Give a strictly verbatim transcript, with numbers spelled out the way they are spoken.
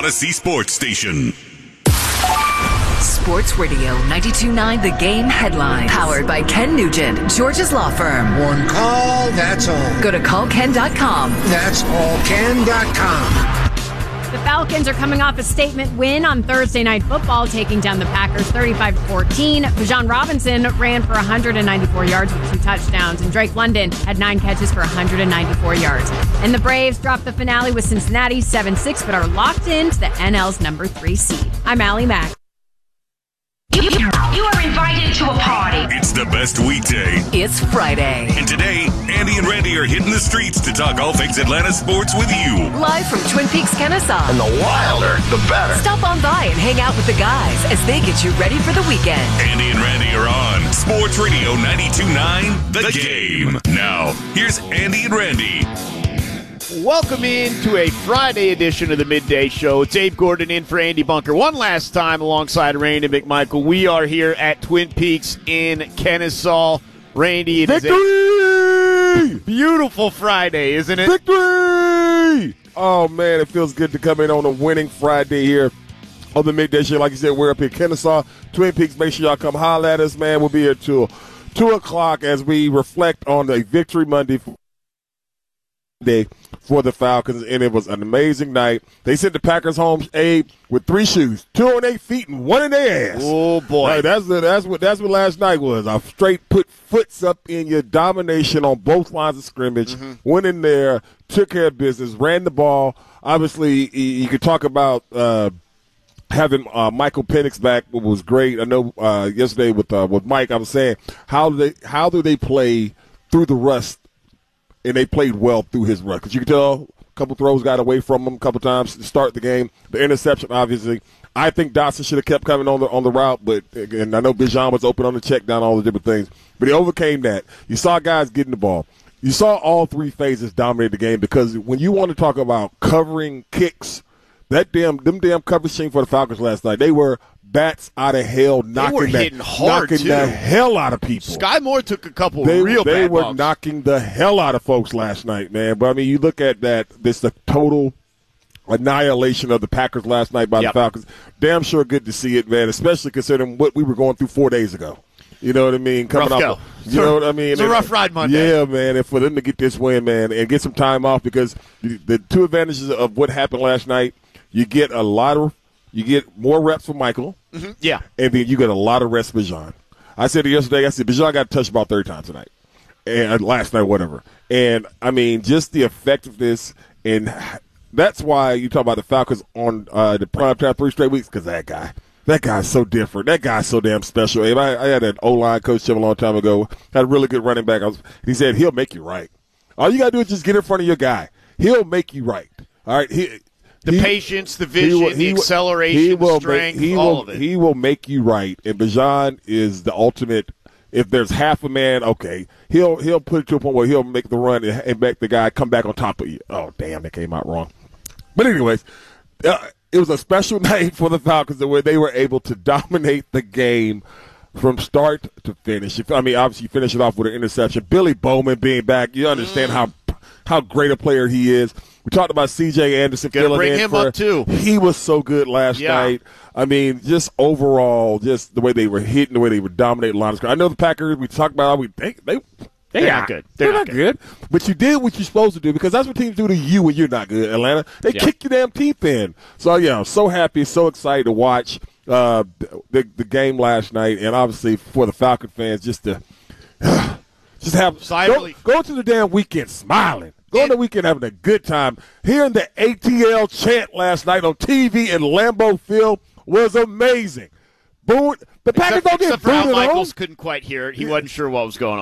Odyssey Sports Station. Sports Radio ninety-two point nine The Game headline. Powered by Ken Nugent, George's Law Firm. One call, that's all. Go to call ken dot com. That's all ken dot com. The Falcons are coming off a statement win on Thursday Night Football, taking down the Packers thirty-five to fourteen. Bijan Robinson ran for one hundred ninety-four yards with two touchdowns, and Drake London had nine catches for one hundred ninety-four yards. And the Braves dropped the finale with Cincinnati seven six, but are locked into the N L's number three seed. I'm Allie Mack. You, you are invited to a party. It's the best weekday. It's Friday. And today, Andy and Randy are hitting the streets to talk all things Atlanta sports with you. Live from Twin Peaks, Kennesaw. And the wilder, the better. Stop on by and hang out with the guys as they get you ready for the weekend. Andy and Randy are on Sports Radio ninety-two point nine The Game. Now, here's Andy and Randy. Welcome into a Friday edition of the Midday Show. It's Abe Gordon in for Andy Bunker. One last time alongside Randy McMichael. We are here at Twin Peaks in Kennesaw. Randy, it Victory! is a beautiful Friday, isn't it? Victory! Oh, man, it feels good to come in on a winning Friday here on the Midday Show. Like you said, we're up in Kennesaw, Twin Peaks. Make sure y'all come holler at us, man. We'll be here till two o'clock as we reflect on the Victory Monday day for the Falcons, and it was an amazing night. They sent the Packers home, Abe, with three shoes, two on their feet and one in their ass. Oh boy, right, that's the, that's what that's what last night was. I straight put foots up in your domination on both lines of scrimmage. Mm-hmm. Went in there, took care of business, ran the ball. Obviously, you could talk about uh, having uh, Michael Penix back, which was great. I know uh, yesterday with uh, with Mike, I was saying how do they how do they play through the rust. And they played well through his run. Because you can tell a couple throws got away from him a couple times to start the game. The interception, obviously. I think Dotson should have kept coming on the on the route, but and I know Bijan was open on the check down, all the different things. But he overcame that. You saw guys getting the ball. You saw all three phases dominate the game because when you want to talk about covering kicks, that damn them damn coverage team for the Falcons last night, they were bats out of hell, knocking, they were that, hitting hard knocking too. the hell out of people. Sky Moore took a couple they, real they bad were balls. knocking the hell out of folks last night, man. But I mean, you look at that, this the total annihilation of the Packers last night by yep. the Falcons. Damn sure good to see it, man, especially considering what we were going through four days ago. You know what I mean? Coming rough off, go. You know what I mean? It's a and, rough ride Monday. Yeah, man. And for them to get this win, man, and get some time off because the, the two advantages of what happened last night, you get a lot of, you get more reps for Michael. Mm-hmm. Yeah. And then you get a lot of rest for Bijan. I said it yesterday, I said, Bijan got touched about thirty times tonight. And last night, whatever. And, I mean, just the effectiveness, and that's why you talk about the Falcons on uh, the primetime three straight weeks, because that guy, that guy's so different. That guy's so damn special. I, I had an O-line coach him a long time ago, had a really good running back. I was, he said, he'll make you right. All you got to do is just get in front of your guy. He'll make you right. All right? He, The he, patience, the vision, will, the acceleration, he will the strength, make, he all will, of it. He will make you right. And Bijan is the ultimate. If there's half a man, okay, he'll he'll put it to a point where he'll make the run and, and make the guy come back on top of you. Oh, damn, it came out wrong. But anyways, uh, it was a special night for the Falcons where they were able to dominate the game from start to finish. I mean, obviously, you finish it off with an interception. Billy Bowman being back, you understand mm. how how great a player he is. We talked about C J Anderson. Gonna bring him for, up, too. He was so good last yeah. night. I mean, just overall, just the way they were hitting, the way they were dominating line of scrimmage. I know the Packers, we talked about how we think they, they, they're not not good. They're, they're not not good. good. But you did what you're supposed to do because that's what teams do to you when you're not good, Atlanta. They yeah. kick your damn teeth in. So, yeah, I'm so happy, so excited to watch uh, the, the game last night. And obviously for the Falcon fans, just to just have go, go to the damn weekend smiling. Go on the weekend having a good time. Hearing the A T L chant last night on T V in Lambeau Field was amazing. Boone, the Packers except, don't get except for Al booed at Michaels home. couldn't quite hear it. He wasn't sure what was going on.